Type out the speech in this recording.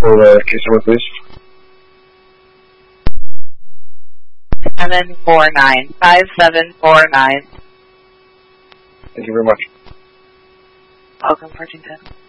for case number, please. 5749. Thank you very much. Welcome, Partington.